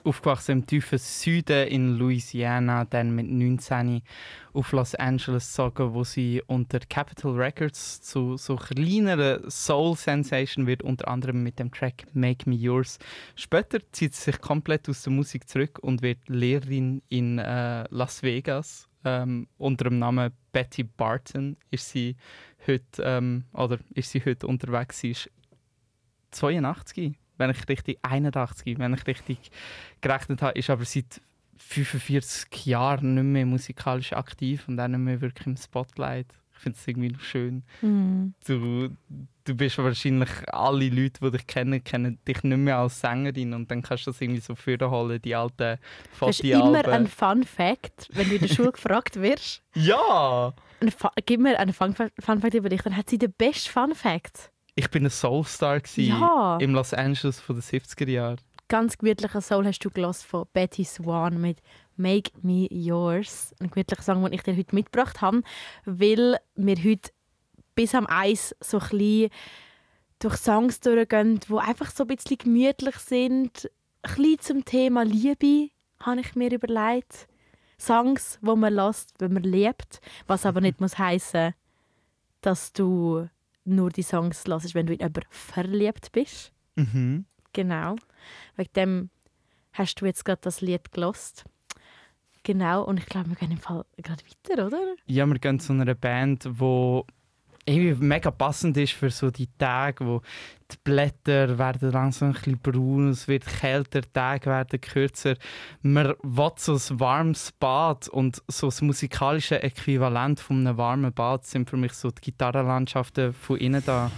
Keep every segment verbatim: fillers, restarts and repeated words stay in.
aufgewachsen im tiefen Süden in Louisiana, dann mit neunzehn auf Los Angeles gezogen, wo sie unter Capitol Records zu so kleineren Soul-Sensation wird, unter anderem mit dem Track «Make Me Yours». Später zieht sie sich komplett aus der Musik zurück und wird Lehrerin in äh, Las Vegas. Ähm, unter dem Namen Betty Barton ist sie heute, ähm, oder ist sie heute unterwegs. Sie ist zweiundachtzig, wenn ich richtig, einundachtzig, wenn ich richtig gerechnet habe, ist aber seit fünfundvierzig Jahren nicht mehr musikalisch aktiv und auch nicht mehr wirklich im Spotlight. Ich finde es irgendwie noch schön. Mm. Du, du bist wahrscheinlich, alle Leute, die dich kennen, kennen dich nicht mehr als Sängerin und dann kannst du das irgendwie so vorholen, die alten Das ist Fati-Alben. immer ein Fun Fact, wenn du in der Schule gefragt wirst. Ja! Ein Fa- Gib mir einen Fun, Fa- Fun Fact über dich, dann hat sie den besten Fun Fact. Ich bin ein Soulstar Ja. im Los Angeles von den siebziger Jahren. Ganz gemütlicher Soul hast du gehört von Betty Swan mit «Make Me Yours». Ein gemütlicher Song, den ich dir heute mitgebracht habe, weil wir heute bis am Eis so ein bisschen durch Songs durchgehen, die einfach so ein bisschen gemütlich sind. Ein bisschen zum Thema Liebe, habe ich mir überlegt. Songs, die man hört, wenn man liebt, was aber nicht muss heissen, dass du nur die Songs hörst, wenn du in jemanden verliebt bist. Mhm. Genau. Wegen dem hast du jetzt gerade das Lied gelost. Genau, und ich glaube, wir gehen im Fall gerade weiter, oder? Ja, wir gehen zu einer Band, die irgendwie mega passend ist für so die Tage, wo die Blätter werden langsam ein bisschen braun, es wird kälter, die Tage werden kürzer. Man will so ein warmes Bad und so das musikalische Äquivalent von einem warmen Bad sind für mich so die Gitarrenlandschaften von innen da.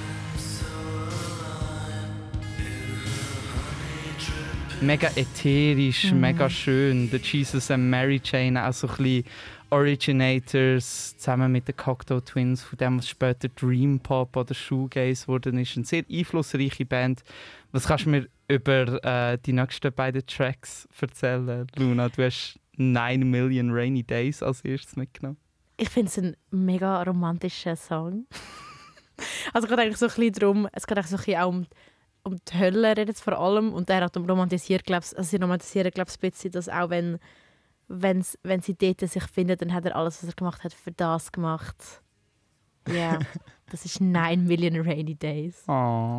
Mega ätherisch, Mhm. mega schön. The Jesus and Mary Chain, auch so ein bisschen Originators zusammen mit den Cocteau Twins, von dem was später Dream Pop oder Shoegaze geworden ist. Eine sehr einflussreiche Band. Was kannst du mir über äh, die nächsten beiden Tracks erzählen, Luna? Du hast Nine Million Rainy Days als erstes mitgenommen. Ich finde es ein mega romantischer Song. Also es geht eigentlich so ein bisschen darum, es geht eigentlich so ein bisschen auch um, um die Hölle redet es vor allem und er hat um romantisiert, glaube ich, also sie romantisieren, glaube ich, ein bisschen, dass auch wenn, wenn's, wenn sie dort sich finden, dann hat er alles, was er gemacht hat, für das gemacht. Ja, yeah. Das ist Nine Million Rainy Days. Oh.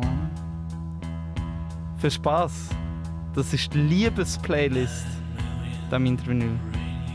Viel Spaß. Das ist die Liebesplaylist. Da im Interview.